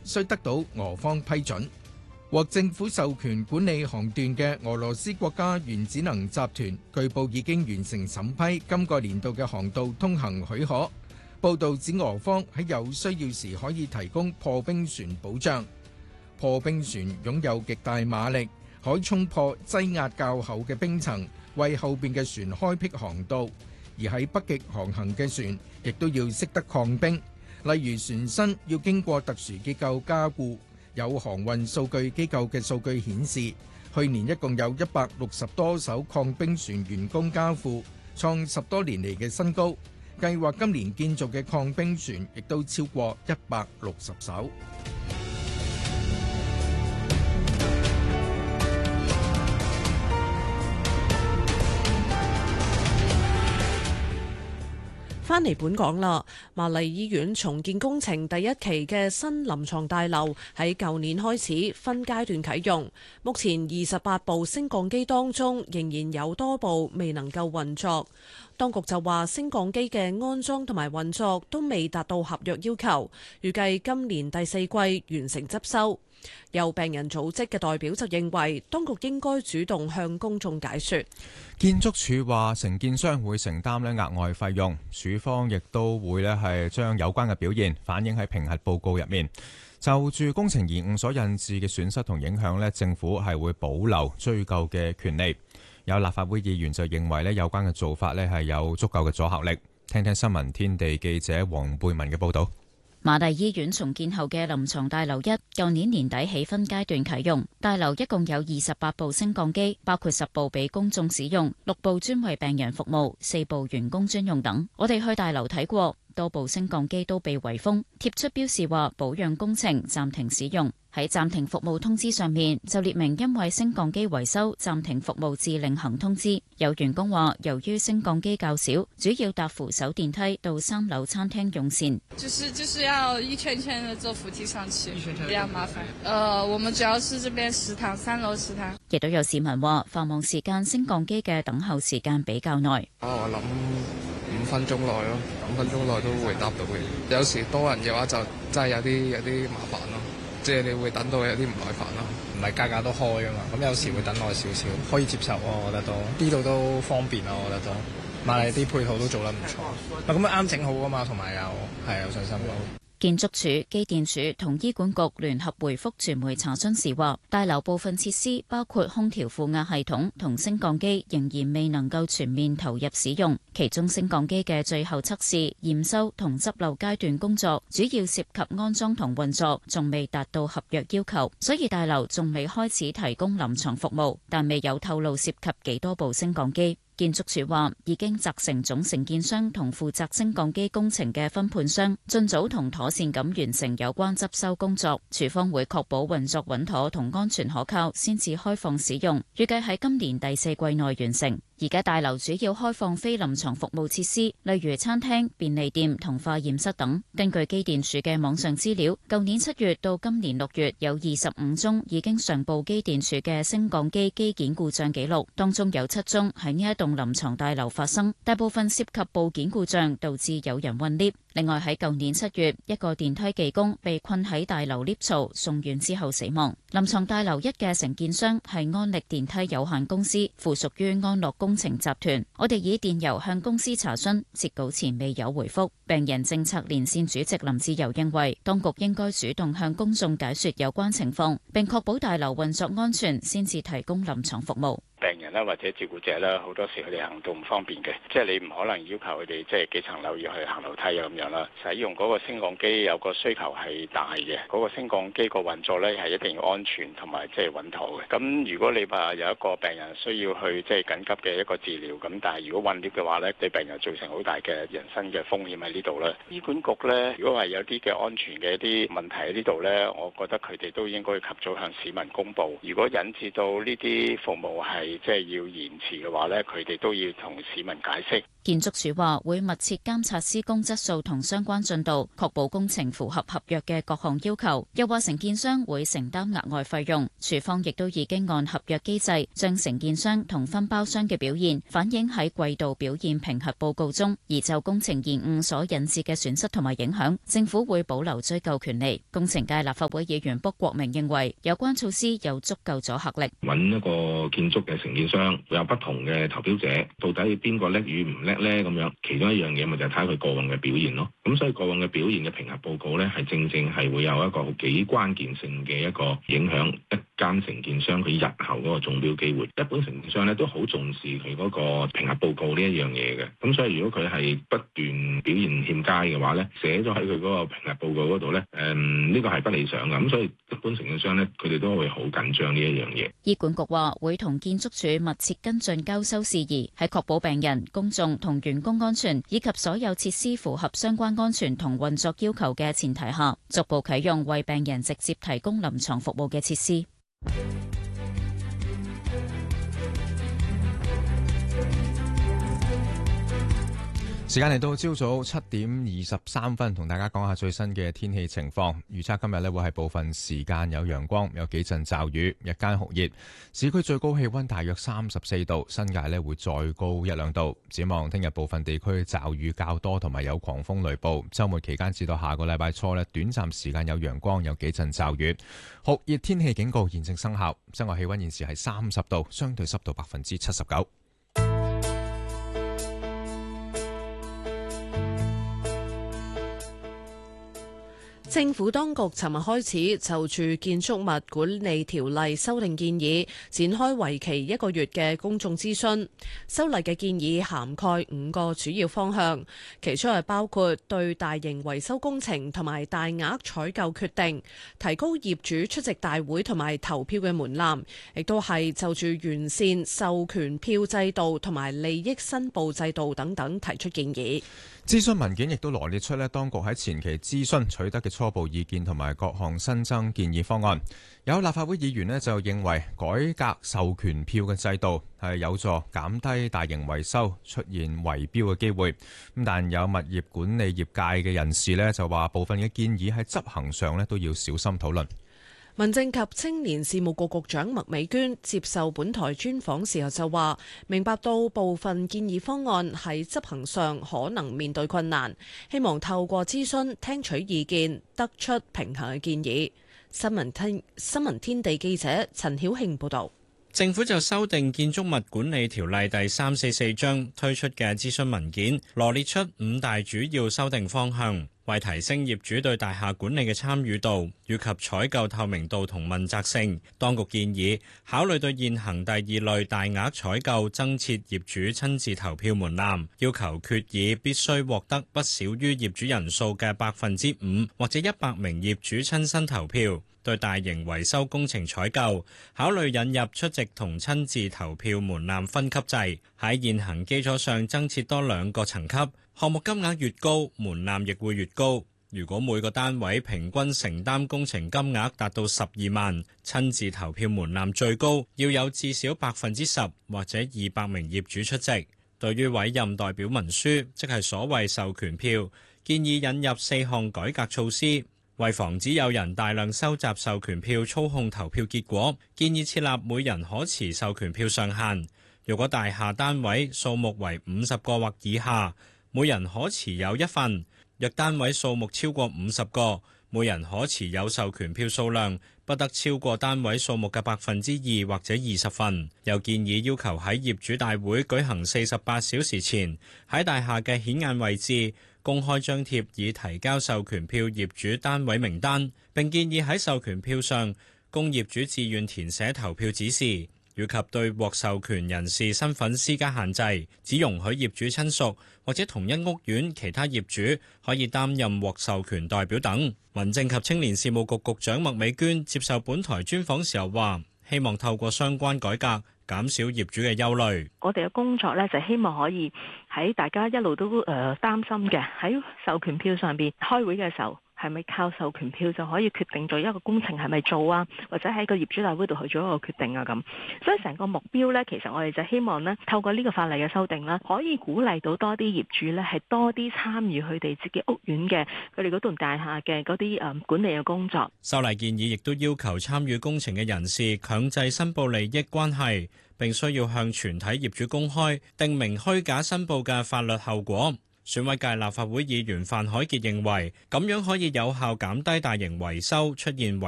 需得到俄方批准。獲政府授權管理航段嘅俄羅斯國家原子能集團，據報已經完成審批今個年度嘅航道通行許可。報道指俄方喺有需要時可以提供破冰船保障。破冰船擁有極大馬力，可衝破擠壓較厚嘅冰層，為後邊嘅船開闢航道。而喺北極航行嘅船，亦都要識得抗冰，例如船身要經過特殊結構加固。有航運數據機構嘅數據顯示，去年一共有160多艘抗冰船完工交付，創10多年嚟嘅新高。計劃今年建造嘅抗冰船亦都超過160艘。 返嚟本港啦，瑪麗醫院重建工程第一期嘅新臨床大樓喺舊年開始分階段啟用，目前28部升降機當中仍然有多部未能夠運作。當局就話升降機嘅安裝同埋運作都未達到合約要求，預計今年第4季完成執收。有病人組織嘅代表就認為，當局應該主動向公眾解說。 建築署話，承建商會承擔額外費用，署方亦都會係將有關嘅表現反映喺評核報告入面。就住工程延誤所引致嘅損失同影響，政府係會保留追究嘅權利。有立法會議員就認為有關嘅做法係有足夠嘅阻嚇力。聽聽新聞天地記者黃貝文嘅報導。 瑪麗醫院重建後嘅臨床大樓1，舊年年底起分階段啟用。大樓一共有28部升降機，包括10部俾公眾使用，6部專為病人服務，4部員工專用等。我哋去大樓睇過，多部升降機都被圍封，貼出標示話保養工程暫停使用。喺暫停服務通知上面就列明因為升降機維修暫停服務至另行通知。有員工話，由於升降機較少，主要搭扶手電梯到3樓餐廳用膳。 就是要一圈圈的坐扶梯上去，比較麻煩。我們主要是這邊食堂3樓食堂。 亦都有市民話，繁忙時間升降機嘅等候時間比較耐。 我諗5分鐘內咯，5分鐘內都會搭到嘅。有時多人嘅話就真係有啲麻煩咯。即係你會等到有啲唔耐煩咯，唔係家家都開㗎嘛，咁有時會等耐少少，可以接受啊，我覺得都呢度都方便啊，我覺得都瑪麗啲配套都做得唔錯，咁啱整好㗎嘛，同埋有信心咯。 建築署、機電署同醫管局聯合回覆傳媒查詢時話，大樓部分設施包括空調負壓系統同升降機仍然未能夠全面投入使用，其中升降機嘅最後測試、驗收同執漏階段工作主要涉及安裝同運作，仲未達到合約要求，所以大樓仲未開始提供臨床服務，但未有透露涉及幾多部升降機。建築署話已經責成總承建商同負責升降機工程嘅分判商，盡早同妥善咁完成有關執收工作。署方會確保運作穩妥同安全可靠，先至開放使用。預計喺今年第4季內完成。而家大樓主要開放非臨床服務設施，例如餐廳、便利店同化驗室等。根據機電署嘅網上資料，舊年7月到今年6月有25宗已經上報機電署嘅升降機機件故障記錄，當中有7宗喺呢一棟臨床大樓發生，大部分涉及部件故障導致有人困 lift。另外喺舊年7月，一個電梯技工被困喺大樓 lift 槽，送院之後死亡。臨床大樓1嘅承建商係安力電梯有限公司，附屬於安樂工程集團。我哋以電郵向公司查詢，截稿前未有回覆。病人政策連線主席林志柔認為，當局應該主動向公眾解說有關情況，並確保大樓運作安全，先至提供臨床服務。 病人啦或者照顧者啦，好多時佢哋行動唔方便嘅，即係你唔可能要求佢哋即係幾層樓要去行樓梯啊咁樣啦。使用嗰個升降機有個需求係大嘅，嗰個升降機個運作咧係一定要安全同埋即係穩妥嘅。咁如果你話有一個病人需要去即係緊急嘅一個治療，咁但係如果混跌嘅話咧，對病人造成好大嘅人身嘅風險喺呢度啦。醫管局咧，如果係有啲嘅安全嘅一啲問題喺呢度咧，我覺得佢哋都應該及早向市民公佈。如果引致到呢啲服務係即係係要延遲嘅話呢，佢哋都要同市民解釋。 建築署話會密切監察施工質素同相關進度，確保工程符合合約嘅各項要求。又話承建商會承擔額外費用，署方亦都已經按合約機制將承建商同分包商嘅表現反映喺季度表現評核報告中。而就工程延誤所引致嘅損失同埋影響，政府會保留追究權利。工程界立法會議員卜國明認為有關措施有足夠阻嚇力。 揾一個建築嘅承建商，有不同嘅投標者，到底邊個叻與唔叻呢？咁樣其中一樣嘢咪就係睇佢過往嘅表現咯。咁所以過往嘅表現嘅評核報告呢，係正正係會有一個幾關鍵性嘅一個影響一間承建商佢日後嗰個中標機會。一般承建商呢都好重視佢嗰個評核報告呢一樣嘢嘅。咁所以如果佢係不斷表現欠佳嘅話呢，寫咗喺佢嗰個評核報告嗰度呢，呢個係不理想嘅。咁所以一般承建商呢，佢哋都會好緊張呢一樣嘢。 醫管局話會同建築署密切跟進交收事宜，喺確保病人、公眾同員工安全以及所有設施符合相關安全同運作要求嘅前提下，逐步啟用為病人直接提供臨床服務嘅設施。 時間嚟到朝早7:23，同大家講下最新嘅天氣情況。預測今日呢會係部分時間有陽光，有幾陣驟雨，日間酷熱。市區最高氣溫大約34度，新界呢會再高1-2度。展望聽日部分地區驟雨較多，同埋有狂風雷暴。週末期間至到下個禮拜初呢，短暫時間有陽光，有幾陣驟雨。酷熱天氣警告現正生效。室外氣溫現時係30度，相對濕度79%。 政府當局尋日開始就住建築物管理條例修訂建議展開為期1個月嘅公眾諮詢。修例嘅建議涵蓋5個主要方向，其中係包括對大型維修工程同埋大額採購決定提高業主出席大會同埋投票嘅門檻，亦都係就住完善授權票制度同埋利益申報制度等等提出建議。 諮詢文件亦都羅列出當局喺前期諮詢取得嘅初步意見同埋各項新增建議方案。有立法會議員就認為改革授權票嘅制度係有助減低大型維修出現圍標嘅機會。但有物業管理業界嘅人士就話部分嘅建議喺執行上都要小心討論。 民政及青年事務局局長麥美娟接受本台專訪時候就話，明白到部分建議方案喺執行上可能面對困難，希望透過諮詢聽取意見，得出平衡嘅建議。新聞天地記者陳曉慶報導。 政府就修訂建築物管理條例第344章推出嘅諮詢文件，羅列出5大主要修訂方向，為提升業主對大廈管理嘅參與度以及採購透明度同問責性，當局建議考慮對現行第2類大額採購增設業主親自投票門檻，要求決議必須獲得不少於業主人數嘅5%或者100名業主親身投票。對大型維修工程採購，考慮引入出席同親自投票門檻分級制，喺現行基礎上增設多2個層級，項目金額越高，門檻亦會越高。如果每個單位平均承擔工程金額達到12萬，親自投票門檻最高要有至少10%或者200名業主出席。對於委任代表文書，即係所謂授權票，建議引入4項改革措施。為防止有人大量收集授權票操控投票結果，建議設立每人可持授權票上限。如果大廈單位數目為50個或以下，每人可持有1份；若單位數目超過50個，每人可持有授權票數量不得超過單位數目嘅2%或者20份。又建議要求喺業主大會舉行48小時前，喺大廈嘅顯眼位置公開張貼已提交授權票業主單位名單，並建議喺授權票上供業主自願填寫投票指示，以及對獲授權人士身份施加限制，只容許業主親屬或者同一屋苑其他業主可以擔任獲授權代表等。民政及青年事務局局長麥美娟接受本台專訪時候話，希望透過相關改革減少業主嘅憂慮。 我哋嘅工作呢，就希望可以喺大家一路都擔心嘅喺授權票上邊開會嘅時候係咪靠授權票就可以決定咗一個工程係咪做啊，或者喺個業主大會度去做一個決定啊咁。所以成個目標呢，其實我哋就希望呢，透過呢個法例嘅修訂啦，可以鼓勵到多啲業主呢，係多啲參與佢哋自己屋苑嘅佢哋嗰棟大廈嘅嗰啲管理嘅工作。 修例建議亦都要求參與工程嘅人士強制申報利益關係，並需要向全體業主公開，訂明虛假申報嘅法律後果。選委界立法會議員范海傑認為，咁樣可以有效減低大型維修出現違